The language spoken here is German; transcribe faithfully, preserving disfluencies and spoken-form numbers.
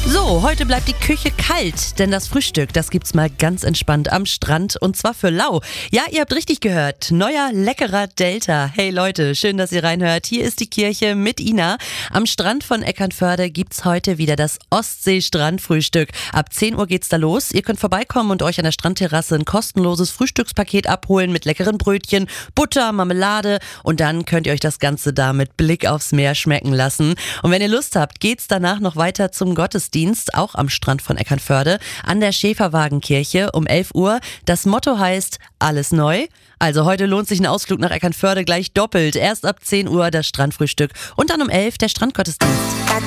So, heute bleibt die Küche kalt, denn das Frühstück, das gibt's mal ganz entspannt am Strand und zwar für lau. Ja, ihr habt richtig gehört, neuer leckerer Delta. Hey Leute, schön, dass ihr reinhört. Hier ist die Kirche mit Ina. Am Strand von Eckernförde gibt's heute wieder das Ostsee-Strandfrühstück. Ab zehn Uhr geht's da los. Ihr könnt vorbeikommen und euch an der Strandterrasse ein kostenloses Frühstückspaket abholen mit leckeren Brötchen, Butter, Marmelade und dann könnt ihr euch das Ganze da mit Blick aufs Meer schmecken lassen. Und wenn ihr Lust habt, geht's danach noch weiter zum Gottesdienst. Auch am Strand von Eckernförde, an der Schäferwagenkirche um elf Uhr. Das Motto heißt, alles neu. Also heute lohnt sich ein Ausflug nach Eckernförde gleich doppelt. Erst ab zehn Uhr das Strandfrühstück und dann um elf der Strandgottesdienst.